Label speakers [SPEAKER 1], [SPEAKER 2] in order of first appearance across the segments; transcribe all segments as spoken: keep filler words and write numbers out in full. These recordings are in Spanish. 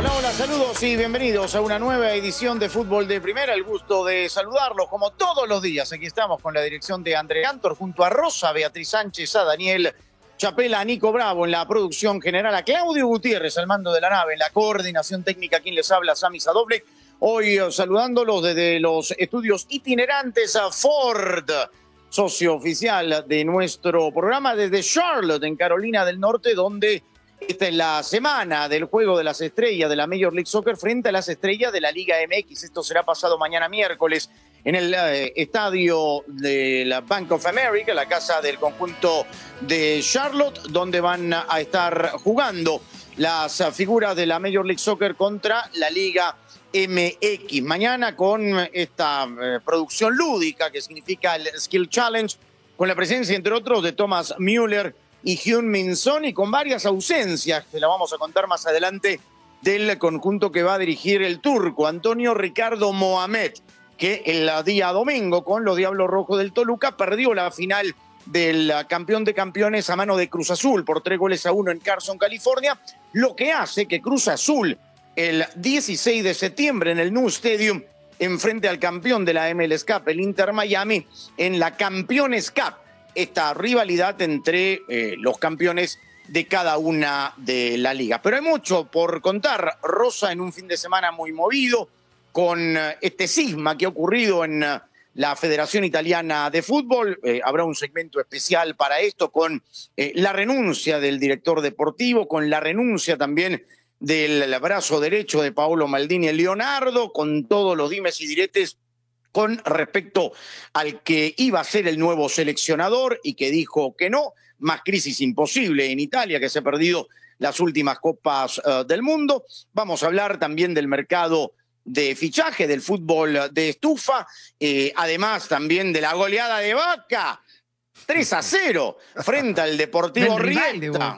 [SPEAKER 1] Hola, hola, saludos y bienvenidos a una nueva edición de Fútbol de Primera. El gusto de saludarlos como todos los días. Aquí estamos con la dirección de André Cantor, junto a Rosa, Beatriz Sánchez, a Daniel Chapela, a Nico Bravo en la producción general, a Claudio Gutiérrez al mando de la nave, en la coordinación técnica, quien les habla, Sami Sadovlek. Hoy eh, saludándolos desde los estudios itinerantes a Ford, socio oficial de nuestro programa, desde Charlotte, en Carolina del Norte, donde esta es la semana del Juego de las Estrellas de la Major League Soccer frente a las estrellas de la Liga M X. Esto será pasado mañana miércoles en el eh, estadio de la Bank of America, la casa del conjunto de Charlotte, donde van a estar jugando las figuras de la Major League Soccer contra la Liga M X. Mañana con esta eh, producción lúdica que significa el Skill Challenge, con la presencia, entre otros, de Thomas Müller y Heung-min Son, y con varias ausencias, que la vamos a contar más adelante, del conjunto que va a dirigir el turco, Antonio Ricardo Mohamed, que el día domingo con los Diablos Rojos del Toluca perdió la final del campeón de campeones a mano de Cruz Azul por tres goles a uno en Carson, California, lo que hace que Cruz Azul el dieciséis de septiembre en el New Stadium enfrente al campeón de la M L S Cup, el Inter Miami, en la Campeones Cup, esta rivalidad entre eh, los campeones de cada una de las ligas. Pero hay mucho por contar, Rosa, en un fin de semana muy movido, con eh, este cisma que ha ocurrido en eh, la Federación Italiana de Fútbol. Eh, habrá un segmento especial para esto, con eh, la renuncia del director deportivo, con la renuncia también del brazo derecho de Paolo Maldini, el Leonardo, con todos los dimes y diretes con respecto al que iba a ser el nuevo seleccionador y que dijo que no. Más crisis imposible en Italia, que se ha perdido las últimas copas uh, del mundo. Vamos a hablar también del mercado de fichaje, del fútbol de estufa, eh, además también de la goleada de Boca, tres a cero, frente al Deportivo Rieta.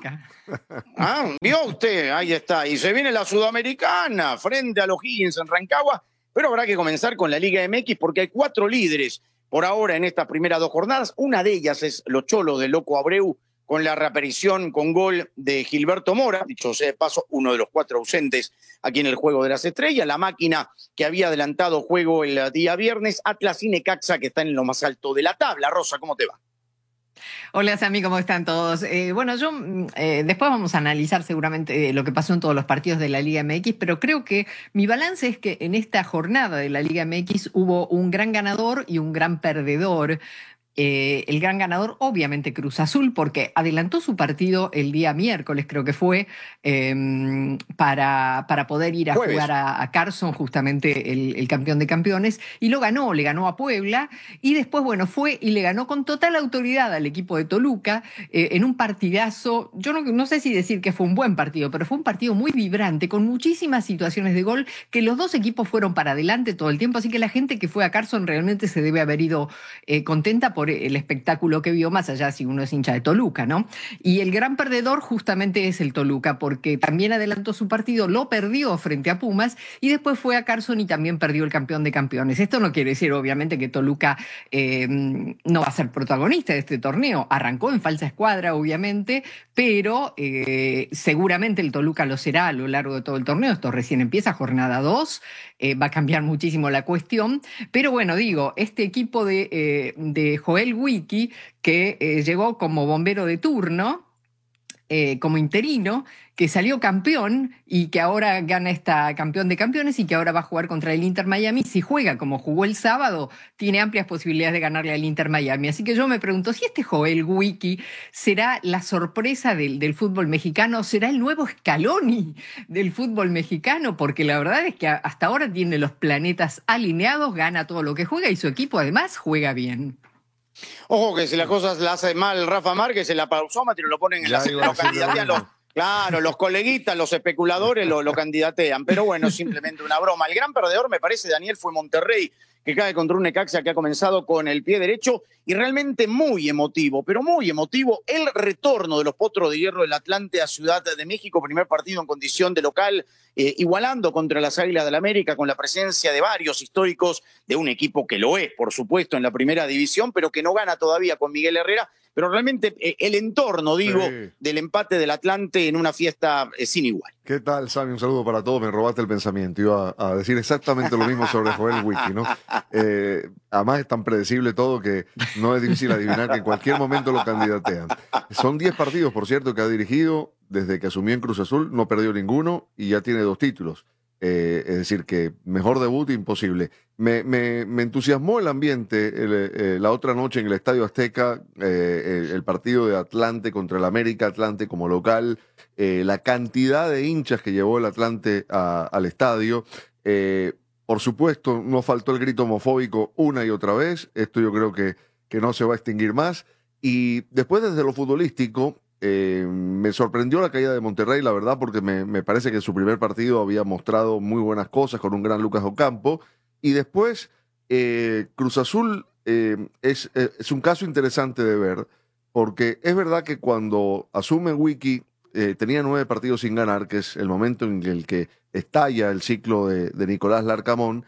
[SPEAKER 1] Ah, ¿vio usted? Ahí está. Y se viene la Sudamericana, frente a los Higgins en Rancagua. Pero habrá que comenzar con la Liga M X porque hay cuatro líderes por ahora en estas primeras dos jornadas. Una de ellas es los Cholos del Loco Abreu, con la reaparición con gol de Gilberto Mora, dicho sea de paso, uno de los cuatro ausentes aquí en el Juego de las Estrellas. La máquina que había adelantado juego el día viernes, Atlas y Necaxa, que están en lo más alto de la tabla. Rosa, ¿cómo te va?
[SPEAKER 2] Hola Sami, ¿cómo están todos? Eh, bueno, yo eh, después vamos a analizar seguramente eh, lo que pasó en todos los partidos de la Liga M X, pero creo que mi balance es que en esta jornada de la Liga M X hubo un gran ganador y un gran perdedor. Eh, el gran ganador, obviamente, Cruz Azul, porque adelantó su partido el día miércoles, creo que fue, eh, para, para poder ir a Jueves. jugar a, a Carson, justamente el, el campeón de campeones, y lo ganó, le ganó a Puebla, y después, bueno, fue y le ganó con total autoridad al equipo de Toluca, eh, en un partidazo. Yo no, no sé si decir que fue un buen partido, pero fue un partido muy vibrante, con muchísimas situaciones de gol, que los dos equipos fueron para adelante todo el tiempo, así que la gente que fue a Carson realmente se debe haber ido eh, contenta por el espectáculo que vio, más allá si uno es hincha de Toluca, ¿no? Y el gran perdedor justamente es el Toluca, porque también adelantó su partido, lo perdió frente a Pumas y después fue a Carson y también perdió el campeón de campeones. Esto no quiere decir, obviamente, que Toluca eh, no va a ser protagonista de este torneo. Arrancó en falsa escuadra, obviamente, pero eh, seguramente el Toluca lo será a lo largo de todo el torneo. Esto recién empieza, jornada dos, eh, va a cambiar muchísimo la cuestión. Pero bueno, digo, este equipo de, eh, de Joel Wiki, que eh, llegó como bombero de turno, eh, como interino, que salió campeón y que ahora gana esta campeón de campeones y que ahora va a jugar contra el Inter Miami. Si juega como jugó el sábado, tiene amplias posibilidades de ganarle al Inter Miami. Así que yo me pregunto si este Joel Wiki será la sorpresa del, del fútbol mexicano, será el nuevo Scaloni del fútbol mexicano, porque la verdad es que hasta ahora tiene los planetas alineados, gana todo lo que juega y su equipo además juega bien.
[SPEAKER 1] Ojo que si las cosas las hace mal Rafa Márquez, en la pausómetro lo ponen en la lo candidatean los, claro, los coleguitas, los especuladores lo, lo candidatean, pero bueno, simplemente una broma. El gran perdedor, me parece, Daniel, fue Monterrey, que cae contra un Necaxa que ha comenzado con el pie derecho y realmente muy emotivo, pero muy emotivo el retorno de los Potros de Hierro del Atlante a Ciudad de México, primer partido en condición de local, eh, igualando contra las Águilas del América con la presencia de varios históricos de un equipo que lo es, por supuesto, en la primera división, pero que no gana todavía con Miguel Herrera, pero realmente eh, el entorno, digo,
[SPEAKER 3] Sí.
[SPEAKER 1] del empate del Atlante en una fiesta eh, sin igual.
[SPEAKER 3] ¿Qué tal, Sammy? Un saludo para todos. Me robaste el pensamiento. Iba a, a decir exactamente lo mismo sobre Joel Wiki, ¿no? Eh, además es tan predecible todo que no es difícil adivinar que en cualquier momento lo candidatean. Son diez partidos, por cierto, que ha dirigido desde que asumió en Cruz Azul. No perdió ninguno y ya tiene dos títulos. Eh, es decir, que mejor debut imposible. Me, me, me entusiasmó el ambiente el, eh, la otra noche en el Estadio Azteca, eh, el, el partido de Atlante contra el América, Atlante como local, eh, la cantidad de hinchas que llevó el Atlante a, al estadio. Eh, por supuesto, no faltó el grito homofóbico una y otra vez. Esto yo creo que, que no se va a extinguir más. Y después, desde lo futbolístico, Eh, me sorprendió la caída de Monterrey, la verdad, porque me, me parece que en su primer partido había mostrado muy buenas cosas con un gran Lucas Ocampo. Y después, eh, Cruz Azul eh, es, eh, es un caso interesante de ver, porque es verdad que cuando asume Wiki eh, tenía nueve partidos sin ganar, que es el momento en el que estalla el ciclo de, de Nicolás Larcamón,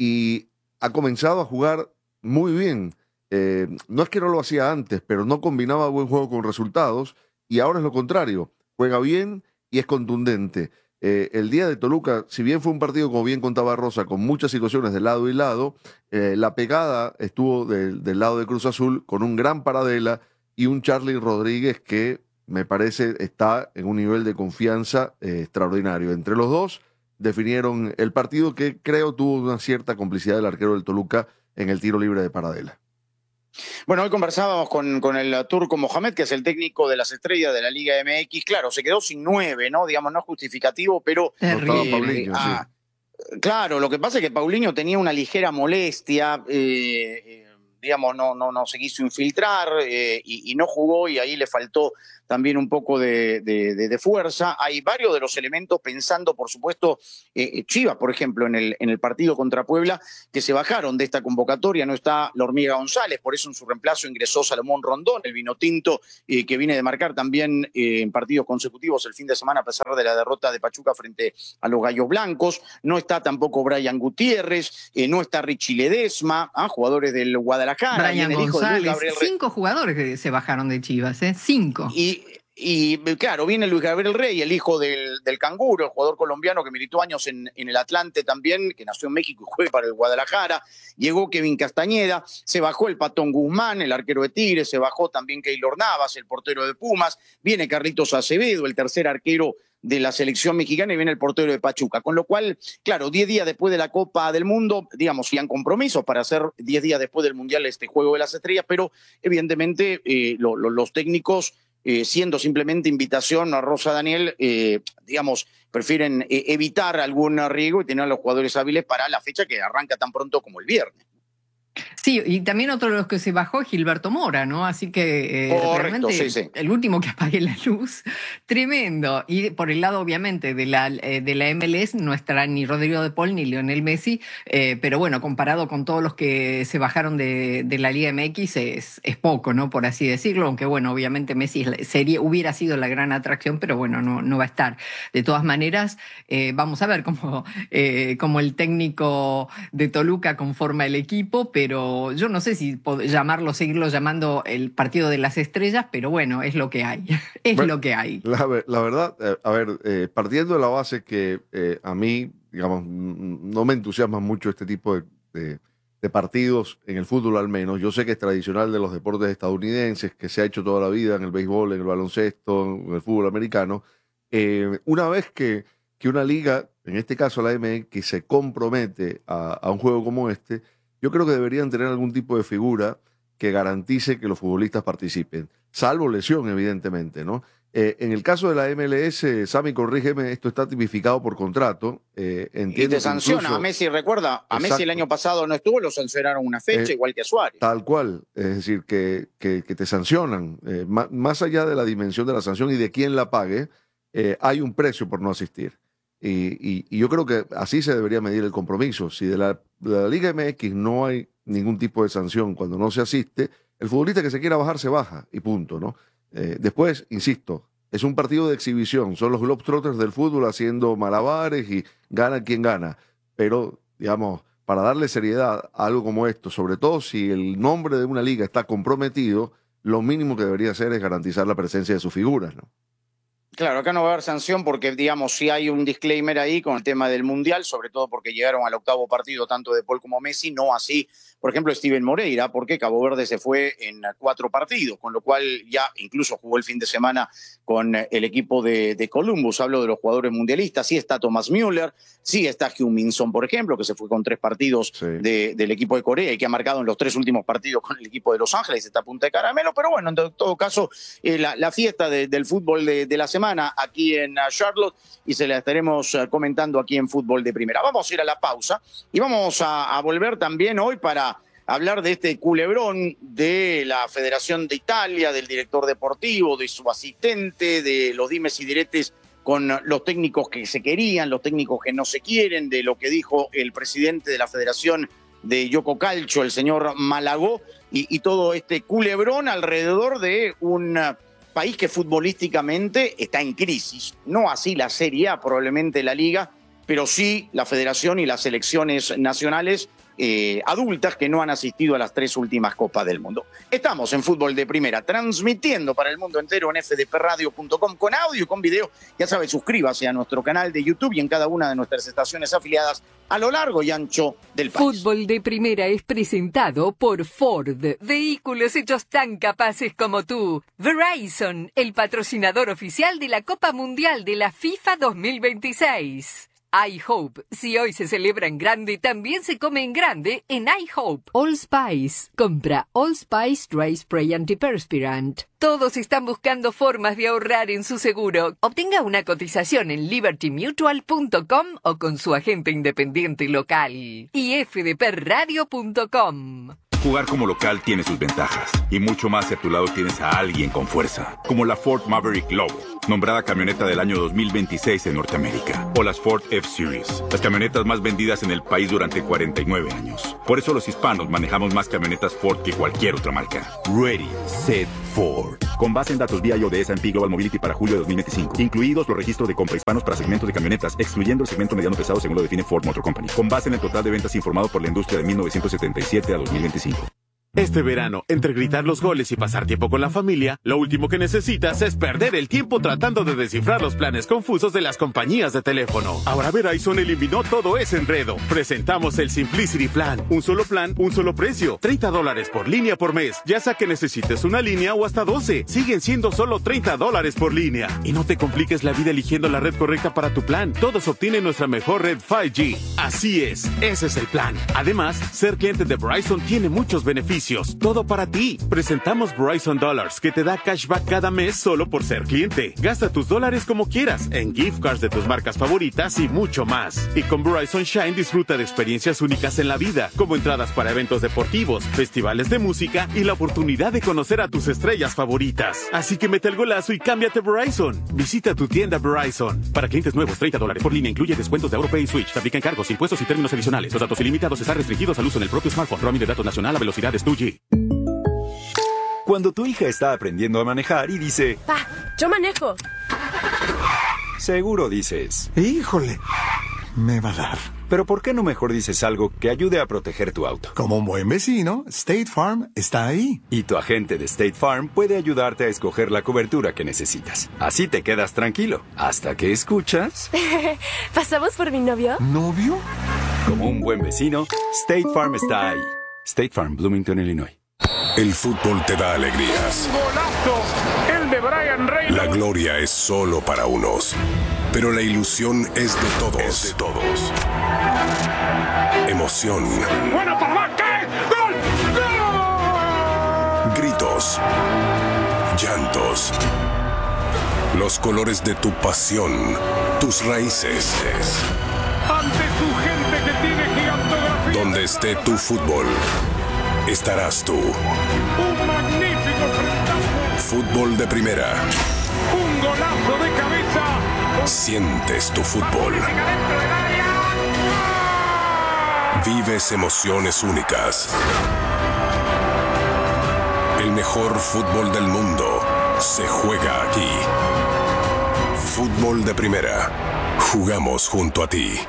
[SPEAKER 3] y ha comenzado a jugar muy bien. Eh, no es que no lo hacía antes, pero no combinaba buen juego con resultados. Y ahora es lo contrario, juega bien y es contundente. Eh, el día de Toluca, si bien fue un partido, como bien contaba Rosa, con muchas situaciones de lado y lado, eh, la pegada estuvo de, del lado de Cruz Azul con un gran Paradela y un Charly Rodríguez que me parece está en un nivel de confianza eh, extraordinario. Entre los dos definieron el partido que creo tuvo una cierta complicidad del arquero del Toluca en el tiro libre de Paradela.
[SPEAKER 1] Bueno, hoy conversábamos con, con el turco Mohamed, que es el técnico de las estrellas de la Liga M X. Claro, se quedó sin nueve, ¿no? Digamos, no es justificativo, pero...
[SPEAKER 2] Terrible.
[SPEAKER 3] No Paulinho,
[SPEAKER 1] ah,
[SPEAKER 3] sí.
[SPEAKER 1] Claro, lo que pasa es que Paulinho tenía una ligera molestia, eh, eh, digamos, no, no, no se quiso infiltrar eh, y, y no jugó, y ahí le faltó también un poco de, de, de, de fuerza. Hay varios de los elementos, pensando, por supuesto, eh, Chivas, por ejemplo, en el, en el partido contra Puebla, que se bajaron de esta convocatoria. No está la Hormiga González, por eso en su reemplazo ingresó Salomón Rondón, el vinotinto eh, que viene de marcar también eh, en partidos consecutivos el fin de semana, a pesar de la derrota de Pachuca frente a los Gallos Blancos. No está tampoco Brian Gutiérrez, eh, no está Richie Ledesma, ¿ah? Jugadores del Guadalajara.
[SPEAKER 2] Brian
[SPEAKER 1] el hijo
[SPEAKER 2] González,
[SPEAKER 1] de Gabriel Re-
[SPEAKER 2] cinco jugadores que se bajaron de Chivas, ¿eh? Cinco.
[SPEAKER 1] Y, y claro, viene Luis Gabriel Rey, el hijo del, del Canguro, el jugador colombiano que militó años en, en el Atlante también, que nació en México y juega para el Guadalajara. Llegó Kevin Castañeda, se bajó el Patón Guzmán, el arquero de Tigres, se bajó también Keylor Navas, el portero de Pumas, viene Carlitos Acevedo, el tercer arquero de la selección mexicana, y viene el portero de Pachuca. Con lo cual, claro, diez días después de la Copa del Mundo, digamos, habían compromisos para hacer diez días después del Mundial este Juego de las Estrellas, pero evidentemente eh, lo, lo, los técnicos, eh, siendo simplemente invitación a Rosa Daniel, eh, digamos, prefieren eh, evitar algún riesgo y tener a los jugadores hábiles para la fecha que arranca tan pronto como el viernes.
[SPEAKER 2] Sí, y también otro de los que se bajó es Gilberto Mora, ¿no? Así que eh,
[SPEAKER 1] Correcto,
[SPEAKER 2] realmente
[SPEAKER 1] sí, sí.
[SPEAKER 2] el último que apague la luz, tremendo. Y por el lado, obviamente, de la, eh, de la M L S no estará ni Rodrigo de Paul ni Lionel Messi, eh, pero bueno, comparado con todos los que se bajaron de, de la Liga M X es, es poco, ¿no? Por así decirlo, aunque bueno, obviamente Messi sería, hubiera sido la gran atracción, pero bueno, no, no va a estar. De todas maneras, eh, vamos a ver cómo, eh, cómo el técnico de Toluca conforma el equipo, pero yo no sé si llamarlo, seguirlo llamando el partido de las estrellas, pero bueno, es lo que hay. Es
[SPEAKER 3] Bueno,
[SPEAKER 2] lo que hay.
[SPEAKER 3] La, la verdad, eh, a ver, eh, partiendo de la base que eh, a mí, digamos, no me entusiasma mucho este tipo de, de, de partidos, en el fútbol al menos. Yo sé que es tradicional de los deportes estadounidenses, que se ha hecho toda la vida en el béisbol, en el baloncesto, en el fútbol americano. Eh, una vez que, que una liga, en este caso la M X, se compromete a, a un juego como este, yo creo que deberían tener algún tipo de figura que garantice que los futbolistas participen, salvo lesión, evidentemente, ¿no? Eh, en el caso de la M L S, Sammy, corrígeme, esto está tipificado por contrato. Eh, entiendo
[SPEAKER 1] y te sanciona
[SPEAKER 3] incluso,
[SPEAKER 1] a Messi, recuerda, a
[SPEAKER 3] exacto,
[SPEAKER 1] Messi el año pasado no estuvo, lo sancionaron una fecha,
[SPEAKER 3] eh,
[SPEAKER 1] igual que a Suárez.
[SPEAKER 3] Tal cual, es decir, que, que, que te sancionan. Eh, más, más allá de la dimensión de la sanción y de quién la pague, eh, hay un precio por no asistir. Y, y, y yo creo que así se debería medir el compromiso. Si de la, de la Liga M X no hay ningún tipo de sanción cuando no se asiste, el futbolista que se quiera bajar se baja y punto, ¿no? Eh, después, insisto, es un partido de exhibición, son los Globetrotters del fútbol haciendo malabares y gana quien gana, pero, digamos, para darle seriedad a algo como esto, sobre todo si el nombre de una liga está comprometido, lo mínimo que debería hacer es garantizar la presencia de sus figuras, ¿no?
[SPEAKER 1] Claro, acá no va a haber sanción porque, digamos, sí hay un disclaimer ahí con el tema del Mundial, sobre todo porque llegaron al octavo partido tanto De Paul como Messi, no así, por ejemplo, Steven Moreira, porque Cabo Verde se fue en cuatro partidos, con lo cual ya incluso jugó el fin de semana con el equipo de, de Columbus. Hablo de los jugadores mundialistas. Sí está Thomas Müller, sí está Heung Min Son, por ejemplo, que se fue con tres partidos sí. de, del equipo de Corea y que ha marcado en los tres últimos partidos con el equipo de Los Ángeles, esta punta de caramelo. Pero bueno, en todo caso, eh, la, la fiesta de, del fútbol de, de la semana aquí en uh, Charlotte, y se la estaremos uh, comentando aquí en Fútbol de Primera. Vamos a ir a la pausa y vamos a, a volver también hoy para hablar de este culebrón de la Federación de Italia, del director deportivo, de su asistente, de los dimes y diretes con los técnicos que se querían, los técnicos que no se quieren, de lo que dijo el presidente de la Federación de Yoco Calcio, el señor Malagó, y, y todo este culebrón alrededor de un país que futbolísticamente está en crisis. No así la Serie A, probablemente la Liga, pero sí la Federación y las selecciones nacionales eh, adultas que no han asistido a las tres últimas Copas del Mundo. Estamos en Fútbol de Primera, transmitiendo para el mundo entero en f d p radio punto com con audio y con video. Ya sabe, suscríbase a nuestro canal de YouTube y en cada una de nuestras estaciones afiliadas a lo largo y ancho del país.
[SPEAKER 4] Fútbol de Primera es presentado por Ford, vehículos hechos tan capaces como tú. Verizon, el patrocinador oficial de la Copa Mundial de la FIFA dos mil veintiséis. iHope, si hoy se celebra en grande, también se come en grande en iHope. Allspice, compra Allspice Dry Spray Antiperspirant. Todos están buscando formas de ahorrar en su seguro. Obtenga una cotización en liberty mutual punto com o con su agente independiente local. Y f d p radio punto com.
[SPEAKER 5] Jugar como local tiene sus ventajas, y mucho más si a tu lado tienes a alguien con fuerza, como la Ford Maverick Lobo, nombrada camioneta del año dos mil veintiséis en Norteamérica, o las Ford F-Series, las camionetas más vendidas en el país durante cuarenta y nueve años. Por eso los hispanos manejamos más camionetas Ford que cualquier otra marca. Ready, set, Ford. Con base en datos B I O de S and P Global Mobility para julio de dos mil veinticinco, incluidos los registros de compra hispanos para segmentos de camionetas, excluyendo el segmento mediano pesado según lo define Ford Motor Company, con base en el total de ventas informado por la industria de mil novecientos setenta y siete a dos mil veinticinco.
[SPEAKER 6] Este verano, entre gritar los goles y pasar tiempo con la familia, lo último que necesitas es perder el tiempo tratando de descifrar los planes confusos de las compañías de teléfono. Ahora Verizon eliminó todo ese enredo. Presentamos el Simplicity Plan. Un solo plan, un solo precio. treinta dólares por línea por mes. Ya sea que necesites una línea o hasta doce. Siguen siendo solo treinta dólares por línea. Y no te compliques la vida eligiendo la red correcta para tu plan. Todos obtienen nuestra mejor red cinco G. Así es, ese es el plan. Además, ser cliente de Verizon tiene muchos beneficios. Todo para ti. Presentamos Verizon Dollars, que te da cashback cada mes solo por ser cliente. Gasta tus dólares como quieras, en gift cards de tus marcas favoritas y mucho más. Y con Verizon Shine disfruta de experiencias únicas en la vida, como entradas para eventos deportivos, festivales de música y la oportunidad de conocer a tus estrellas favoritas. Así que mete el golazo y cámbiate a Verizon. Visita tu tienda Verizon. Para clientes nuevos, treinta dólares por línea incluye descuentos de AuroPay y Switch. Se aplican cargos, impuestos y términos adicionales. Los datos ilimitados están restringidos al uso en el propio smartphone. Roaming de datos nacional a velocidades dos G.
[SPEAKER 7] Cuando tu hija está aprendiendo a manejar y dice...
[SPEAKER 8] Pa, yo manejo.
[SPEAKER 7] Seguro dices...
[SPEAKER 9] Híjole, me va a dar.
[SPEAKER 7] Pero ¿por qué no mejor dices algo que ayude a proteger tu auto?
[SPEAKER 9] Como un buen vecino, State Farm está ahí.
[SPEAKER 7] Y tu agente de State Farm puede ayudarte a escoger la cobertura que necesitas. Así te quedas tranquilo, hasta que escuchas...
[SPEAKER 8] ¿Pasamos por mi novio?
[SPEAKER 9] ¿Novio?
[SPEAKER 7] Como un buen vecino, State Farm está ahí. State Farm, Bloomington, Illinois.
[SPEAKER 10] El fútbol te da alegrías.
[SPEAKER 11] ¡Golazo! El de Brian Reynolds.
[SPEAKER 10] La gloria es solo para unos, pero la ilusión es de todos. Es de todos. Emoción.
[SPEAKER 11] ¡Bueno, papá! ¿Qué? ¡Gol! ¡Gol!
[SPEAKER 10] Gritos. Llantos. Los colores de tu pasión. Tus raíces.
[SPEAKER 11] Ante tu gente que tiene gigantografía.
[SPEAKER 10] Donde esté tu fútbol, estarás tú.
[SPEAKER 11] Un magnífico frentazo.
[SPEAKER 10] Fútbol de Primera.
[SPEAKER 11] Un golazo de cabeza.
[SPEAKER 10] Sientes tu fútbol. Vives emociones únicas. El mejor fútbol del mundo se juega aquí. Fútbol de Primera. Jugamos junto a ti.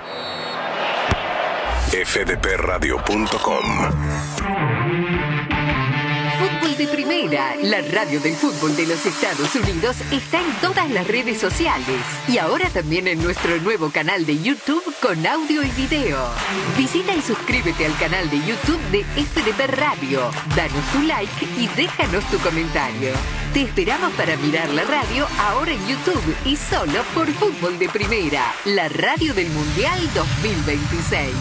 [SPEAKER 10] f d p radio punto com.
[SPEAKER 12] Fútbol
[SPEAKER 4] de Primera, la radio del fútbol de los Estados Unidos, está en todas las redes sociales y ahora también en nuestro nuevo canal de YouTube con audio y video. Visita y suscríbete al canal de YouTube de F D P Radio, danos tu like y déjanos tu comentario. Te esperamos para mirar la radio ahora en YouTube y solo por Fútbol de Primera, la radio del Mundial dos mil veintiséis.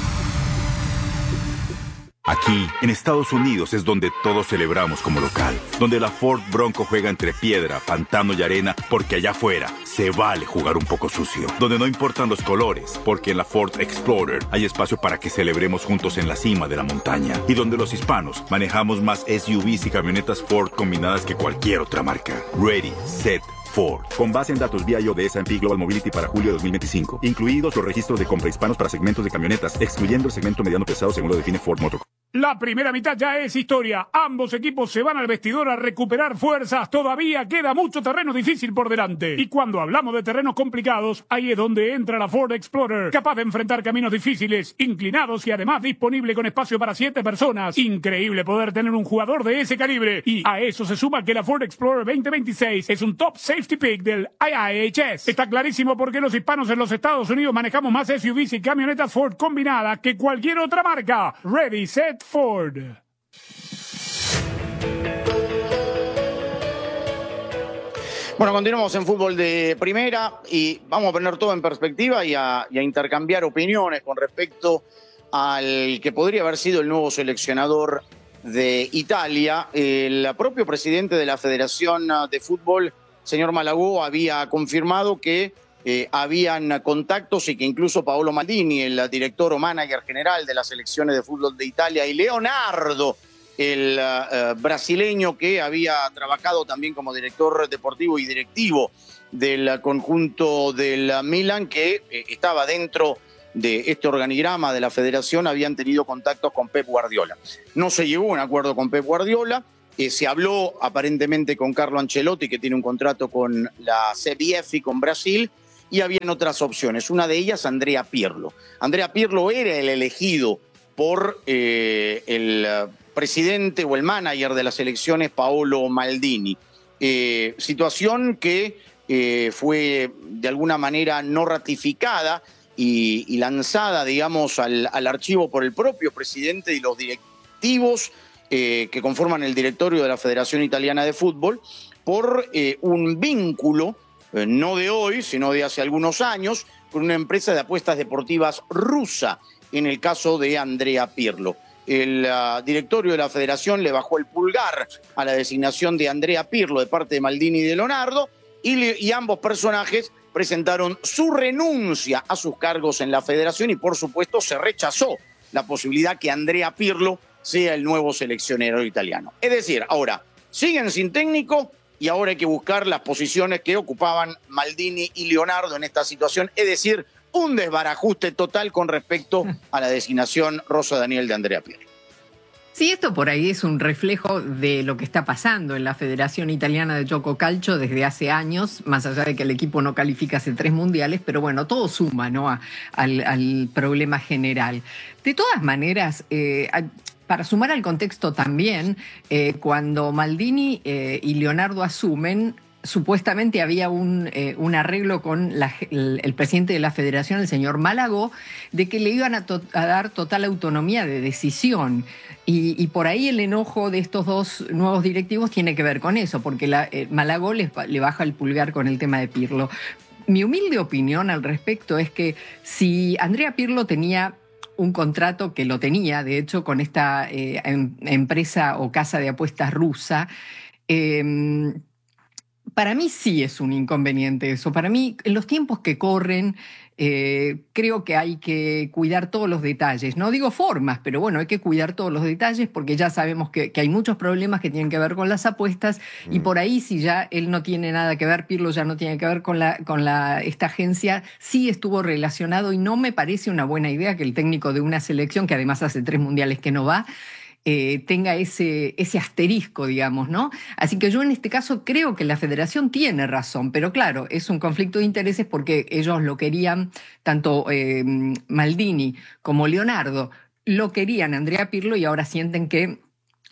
[SPEAKER 5] Aquí, en Estados Unidos, es donde todos celebramos como local. Donde la Ford Bronco juega entre piedra, pantano y arena, porque allá afuera se vale jugar un poco sucio. Donde no importan los colores, porque en la Ford Explorer hay espacio para que celebremos juntos en la cima de la montaña. Y donde los hispanos manejamos más S U Vs y camionetas Ford combinadas que cualquier otra marca. Ready, set, Ford. Con base en datos V I O de S and P Global Mobility para julio de dos mil veinticinco. Incluidos los registros de compra hispanos para segmentos de camionetas, excluyendo el segmento mediano pesado según lo define Ford Motor.
[SPEAKER 11] La primera mitad ya es historia. Ambos equipos se van al vestidor a recuperar fuerzas. Todavía queda mucho terreno difícil por delante. Y cuando hablamos de terrenos complicados, ahí es donde entra la Ford Explorer. Capaz de enfrentar caminos difíciles, inclinados y además disponible con espacio para siete personas. Increíble poder tener un jugador de ese calibre. Y a eso se suma que la Ford Explorer veinte veintiséis es un top safety pick del I I H S. Está clarísimo por qué los hispanos en los Estados Unidos manejamos más S U Vs y camionetas Ford combinadas que cualquier otra marca. Ready, set, Ford.
[SPEAKER 1] Bueno, continuamos en Fútbol de Primera y vamos a poner todo en perspectiva y a, y a intercambiar opiniones con respecto al que podría haber sido el nuevo seleccionador de Italia. El propio presidente de la Federación de Fútbol, señor Malagò, había confirmado que Eh, habían contactos y que incluso Paolo Maldini, el director o manager general de las selecciones de fútbol de Italia, y Leonardo, el uh, brasileño que había trabajado también como director deportivo y directivo del conjunto del Milan, que eh, estaba dentro de este organigrama de la federación, habían tenido contactos con Pep Guardiola. No se llegó a un acuerdo con Pep Guardiola. Eh, se habló aparentemente con Carlo Ancelotti, que tiene un contrato con la C B F y con Brasil, y habían otras opciones. Una de ellas, Andrea Pirlo. Andrea Pirlo era el elegido por eh, el presidente o el manager de las selecciones, Paolo Maldini. Eh, situación que eh, fue de alguna manera no ratificada y, y lanzada, digamos, al, al archivo por el propio presidente y los directivos eh, que conforman el directorio de la Federación Italiana de Fútbol, por eh, un vínculo, no de hoy, sino de hace algunos años, con una empresa de apuestas deportivas rusa, en el caso de Andrea Pirlo. El uh, directorio de la federación le bajó el pulgar a la designación de Andrea Pirlo de parte de Maldini y de Leonardo, y, le, y ambos personajes presentaron su renuncia a sus cargos en la federación y, por supuesto, se rechazó la posibilidad que Andrea Pirlo sea el nuevo seleccionador italiano. Es decir, ahora, siguen sin técnico, y ahora hay que buscar las posiciones que ocupaban Maldini y Leonardo en esta situación, es decir, un desbarajuste total con respecto a la designación Rosa Daniel de Andrea Pirlo.
[SPEAKER 2] Sí, esto por ahí es un reflejo de lo que está pasando en la Federación Italiana de Gioco Calcio desde hace años, más allá de que el equipo no califica hace tres mundiales, pero bueno, todo suma, ¿no?, a, al, al problema general. De todas maneras, eh, a, para sumar al contexto también, eh, cuando Maldini eh, y Leonardo asumen, supuestamente había un, eh, un arreglo con la, el, el presidente de la federación, el señor Malagò, de que le iban a, to a dar total autonomía de decisión. Y, y por ahí el enojo de estos dos nuevos directivos tiene que ver con eso, porque la, eh, Malagò les, le baja el pulgar con el tema de Pirlo. Mi humilde opinión al respecto es que si Andrea Pirlo tenía un contrato, que lo tenía, de hecho, con esta eh, em, empresa o casa de apuestas rusa, eh, para mí sí es un inconveniente eso. Para mí, en los tiempos que corren, eh, creo que hay que cuidar todos los detalles. No digo formas, pero bueno, hay que cuidar todos los detalles porque ya sabemos que, que hay muchos problemas que tienen que ver con las apuestas mm. y por ahí si ya él no tiene nada que ver, Pirlo ya no tiene que ver con, la, con la, esta agencia, sí estuvo relacionado y no me parece una buena idea que el técnico de una selección, que además hace tres mundiales que no va, Eh, tenga ese, ese asterisco, digamos, ¿no? Así que yo en este caso creo que la federación tiene razón, pero claro, es un conflicto de intereses porque ellos lo querían, tanto eh, Maldini como Leonardo, lo querían Andrea Pirlo y ahora sienten que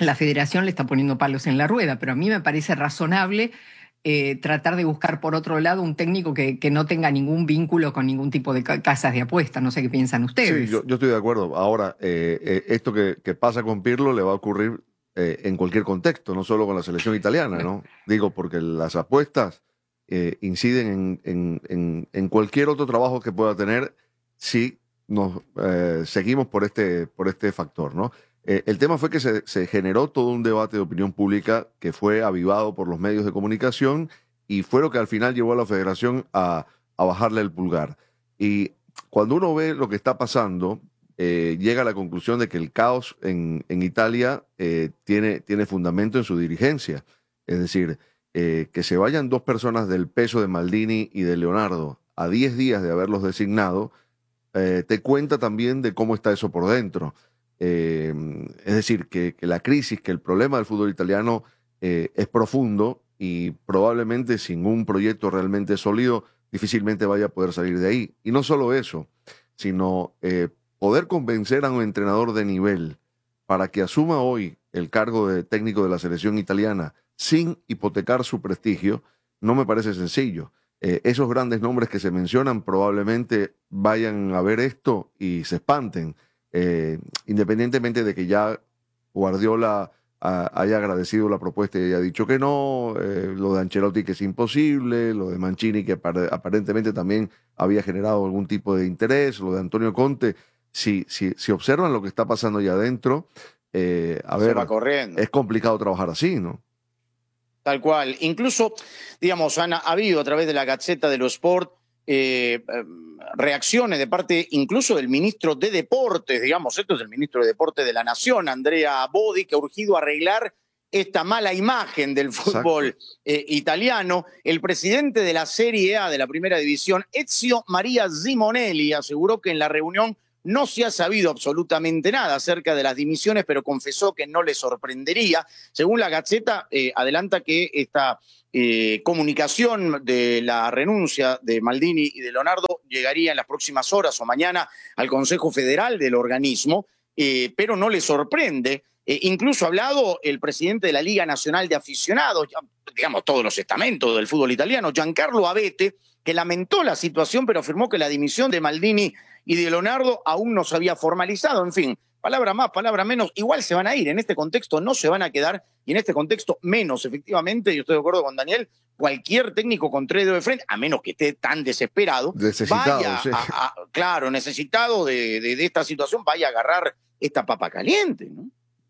[SPEAKER 2] la federación le está poniendo palos en la rueda, pero a mí me parece razonable eh, tratar de buscar por otro lado un técnico que, que no tenga ningún vínculo con ningún tipo de ca- casas de apuestas. No sé qué piensan ustedes.
[SPEAKER 3] Sí, yo, yo estoy de acuerdo. Ahora, eh, eh, esto que, que pasa con Pirlo le va a ocurrir eh, en cualquier contexto, no solo con la selección italiana, ¿no? Digo, porque las apuestas eh, inciden en, en, en, en cualquier otro trabajo que pueda tener si nos eh, seguimos por este, por este factor, ¿no? Eh, el tema fue que se, se generó todo un debate de opinión pública que fue avivado por los medios de comunicación y fue lo que al final llevó a la federación a, a bajarle el pulgar. Y cuando uno ve lo que está pasando, eh, llega a la conclusión de que el caos en, en Italia eh, tiene, tiene fundamento en su dirigencia. Es decir, eh, que se vayan dos personas del peso de Maldini y de Leonardo a diez días de haberlos designado, eh, te cuenta también de cómo está eso por dentro. Eh, es decir, que, que la crisis, que el problema del fútbol italiano eh, es profundo y probablemente sin un proyecto realmente sólido difícilmente vaya a poder salir de ahí. Y no solo eso, sino eh, poder convencer a un entrenador de nivel para que asuma hoy el cargo de técnico de la selección italiana sin hipotecar su prestigio, no me parece sencillo. Eh, esos grandes nombres que se mencionan probablemente vayan a ver esto y se espanten. Eh, independientemente de que ya Guardiola a, haya agradecido la propuesta y haya dicho que no, eh, lo de Ancelotti que es imposible, lo de Mancini que apar aparentemente también había generado algún tipo de interés, lo de Antonio Conte, si, si, si observan lo que está pasando allá adentro, eh, a
[SPEAKER 1] Se
[SPEAKER 3] ver,
[SPEAKER 1] va corriendo.
[SPEAKER 3] es complicado trabajar así, ¿no?
[SPEAKER 1] Tal cual. Incluso, digamos, han habido a través de la Gazzetta dello Sport Eh, eh, reacciones de parte incluso del ministro de Deportes, digamos, esto es el ministro de Deportes de la Nación, Andrea Bodi, que ha urgido arreglar esta mala imagen del fútbol eh, italiano. El presidente de la Serie A de la Primera División, Ezio Maria Simonelli, aseguró que en la reunión no se ha sabido absolutamente nada acerca de las dimisiones, pero confesó que no le sorprendería. Según la Gazzetta, eh, adelanta que esta eh, comunicación de la renuncia de Maldini y de Leonardo llegaría en las próximas horas o mañana al Consejo Federal del organismo, eh, pero no le sorprende. Eh, incluso ha hablado el presidente de la Liga Nacional de Aficionados, digamos todos los estamentos del fútbol italiano, Giancarlo Abete, que lamentó la situación, pero afirmó que la dimisión de Maldini y de Leonardo aún no se había formalizado. En fin, palabra más, palabra menos, igual se van a ir. En este contexto no se van a quedar, y en este contexto menos, efectivamente. Yo estoy de acuerdo con Daniel, cualquier técnico con tres dedos de frente, a menos que esté tan desesperado,
[SPEAKER 3] necesitado,
[SPEAKER 1] vaya
[SPEAKER 3] sí.
[SPEAKER 1] a, a, claro, necesitado de, de, de esta situación, vaya a agarrar esta papa caliente, ¿no?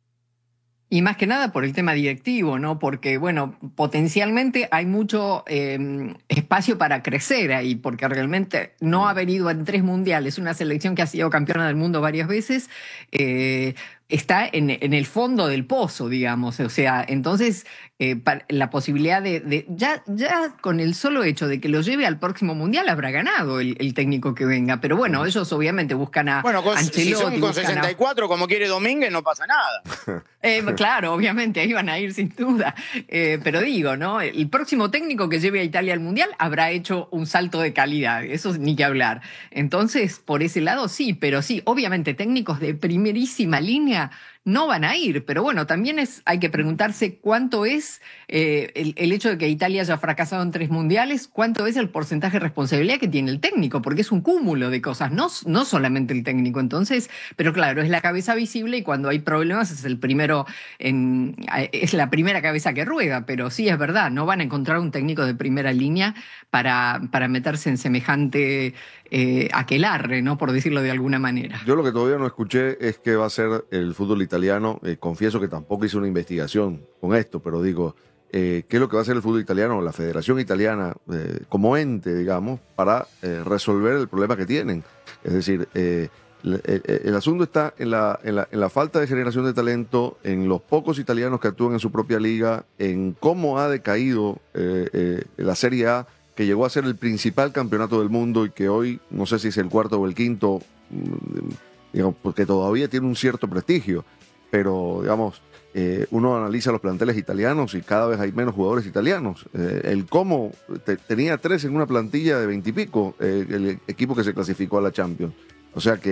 [SPEAKER 2] Y más que nada por el tema directivo, ¿no? Porque, bueno, potencialmente hay mucho eh, espacio para crecer ahí, porque realmente no haber ido en tres mundiales, una selección que ha sido campeona del mundo varias veces, eh, está en, en el fondo del pozo, digamos. O sea, entonces eh, la posibilidad de... de ya, ya con el solo hecho de que lo lleve al próximo mundial habrá ganado el, el técnico que venga. Pero bueno, ellos obviamente buscan a
[SPEAKER 1] Bueno, con,
[SPEAKER 2] Ancelotti,
[SPEAKER 1] si son con
[SPEAKER 2] buscan
[SPEAKER 1] sesenta y cuatro, a... como quiere Domínguez, no pasa nada.
[SPEAKER 2] Eh, claro, obviamente, ahí van a ir sin duda. Eh, pero digo, ¿no? El próximo técnico que lleve a Italia al Mundial habrá hecho un salto de calidad, eso ni que hablar. Entonces, por ese lado sí, pero sí, obviamente técnicos de primerísima línea no van a ir, pero bueno, también es, hay que preguntarse cuánto es eh, el, el hecho de que Italia haya fracasado en tres mundiales, cuánto es el porcentaje de responsabilidad que tiene el técnico, porque es un cúmulo de cosas, no, no solamente el técnico. Entonces, pero claro, es la cabeza visible y cuando hay problemas es el primero, en, es la primera cabeza que rueda, pero sí es verdad, no van a encontrar un técnico de primera línea para, para meterse en semejante eh, aquelarre, ¿no? Por decirlo de alguna manera.
[SPEAKER 3] Yo lo que todavía no escuché es qué va a ser el fútbol italiano. Eh, confieso que tampoco hice una investigación con esto, pero digo, eh, ¿qué es lo que va a hacer el fútbol italiano, la Federación Italiana, eh, como ente, digamos, para eh, resolver el problema que tienen? Es decir, eh, el, el, el asunto está en la, en, la, en la falta de generación de talento, en los pocos italianos que actúan en su propia liga, en cómo ha decaído eh, eh, la Serie A, que llegó a ser el principal campeonato del mundo y que hoy, no sé si es el cuarto o el quinto, digamos, porque todavía tiene un cierto prestigio, pero digamos, eh, uno analiza los planteles italianos y cada vez hay menos jugadores italianos. Eh, el Como te, tenía tres en una plantilla de veintipico, eh, el equipo que se clasificó a la Champions. O sea que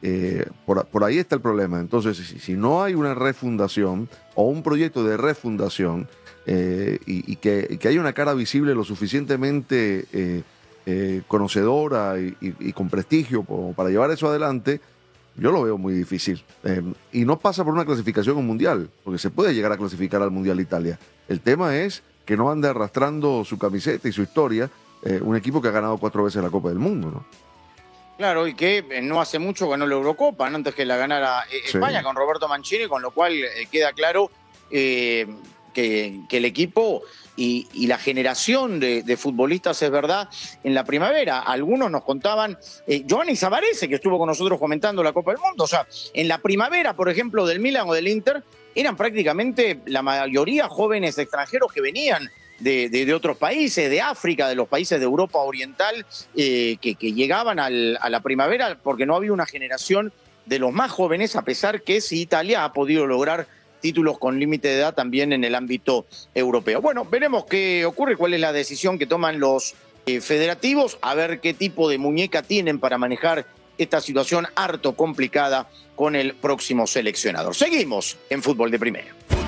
[SPEAKER 3] Eh, por, por ahí está el problema. Entonces, si, si no hay una refundación o un proyecto de refundación eh, y, y, que, y que haya una cara visible lo suficientemente eh, eh, conocedora y, y, y con prestigio como para llevar eso adelante, yo lo veo muy difícil. Eh, y no pasa por una clasificación a un mundial, porque se puede llegar a clasificar al Mundial Italia. El tema es que no ande arrastrando su camiseta y su historia eh, un equipo que ha ganado cuatro veces la Copa del Mundo, ¿no?
[SPEAKER 1] Claro, y que no hace mucho ganó la Eurocopa, ¿no? Antes que la ganara eh,
[SPEAKER 3] Sí.
[SPEAKER 1] España con Roberto Mancini, con lo cual eh, queda claro eh, que, que el equipo y, y la generación de, de futbolistas es verdad en la primavera. Algunos nos contaban, eh, Giovanni Savarese, que estuvo con nosotros comentando la Copa del Mundo, o sea, en la primavera, por ejemplo, del Milan o del Inter, eran prácticamente la mayoría jóvenes extranjeros que venían De, de, de otros países, de África, de los países de Europa Oriental, eh, que, que llegaban al, a la primavera porque no había una generación de los más jóvenes, a pesar que sí Italia ha podido lograr títulos con límite de edad también en el ámbito europeo. Bueno, veremos qué ocurre, cuál es la decisión que toman los eh, federativos, a ver qué tipo de muñeca tienen para manejar esta situación harto complicada con el próximo seleccionador. Seguimos en Fútbol de Primera.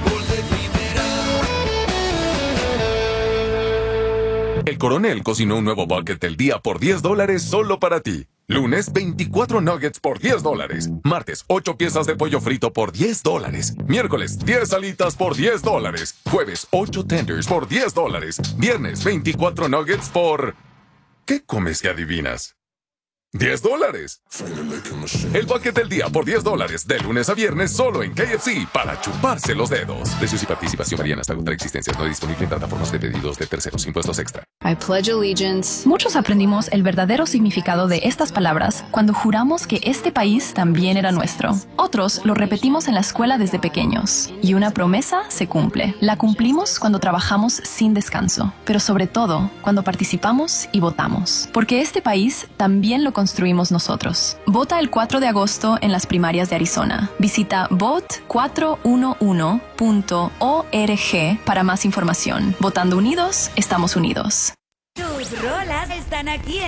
[SPEAKER 12] El Coronel cocinó un nuevo bucket del día por diez dólares solo para ti. Lunes, veinticuatro nuggets por diez dólares. Martes, ocho piezas de pollo frito por diez dólares. Miércoles, diez alitas por diez dólares. Jueves, ocho tenders por diez dólares. Viernes, veinticuatro nuggets por... ¿Qué comes y adivinas? diez dólares. El bucket del día por diez dólares, de lunes a viernes, solo en K F C, para chuparse los dedos. Precios y participación varían hasta agotar existencias. No disponible en plataformas de pedidos de terceros. Impuestos extra.
[SPEAKER 13] I pledge allegiance. Muchos aprendimos el verdadero significado de estas palabras cuando juramos que este país también era nuestro. Otros lo repetimos en la escuela desde pequeños. Y una promesa se cumple. La cumplimos cuando trabajamos sin descanso, pero sobre todo cuando participamos y votamos. Porque este país también lo construimos nosotros. Vota el cuatro de agosto en las primarias de Arizona. Visita vote cuatro uno uno punto org para más información. Votando unidos, estamos unidos.
[SPEAKER 14] Tus rolas están aquí.